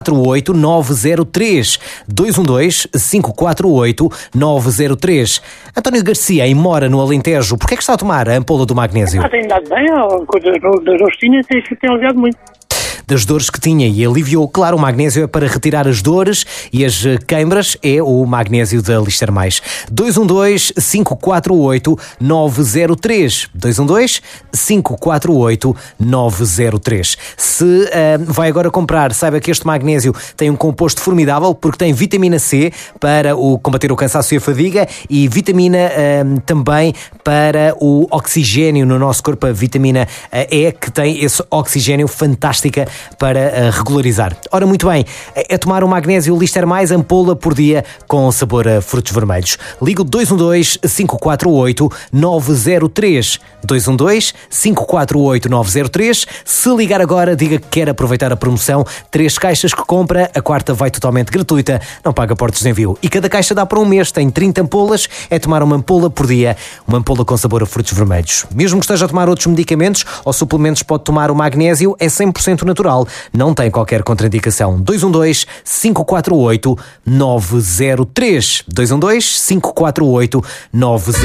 903 212 548 903. António Garcia, em Mora, no Alentejo, porquê é que está a tomar a ampola do magnésio? Tem dado bem, das rostinhas tem aliviado muito. Das dores que tinha e aliviou. Claro, o magnésio é para retirar as dores e as queimbras, é o magnésio da Lister Mais. 212 548 903. 212 548 903. Se vai agora comprar, saiba que este magnésio tem um composto formidável porque tem vitamina C para combater o cansaço e a fadiga e vitamina também para o oxigênio no nosso corpo. A vitamina E, que tem esse oxigênio fantástica para regularizar. Ora, muito bem, é tomar o magnésio Lister Mais, ampola por dia com sabor a frutos vermelhos. Ligo 212 548 903. 212 548 903. Se ligar agora, diga que quer aproveitar a promoção. 3 caixas que compra, a 4ª vai totalmente gratuita, não paga portos de envio. E cada caixa dá para um mês, tem 30 ampolas, é tomar uma ampola por dia, uma ampola com sabor a frutos vermelhos. Mesmo que esteja a tomar outros medicamentos ou suplementos, pode tomar o magnésio, é 100% natural, não tem qualquer contraindicação. 212 548 903. 212 548 903.